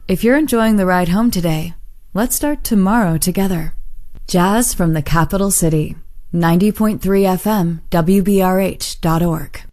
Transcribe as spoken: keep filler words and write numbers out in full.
If you're enjoying the ride home today, let's start tomorrow together. Jazz from the Capital City, ninety point three F M, W B R H dot org.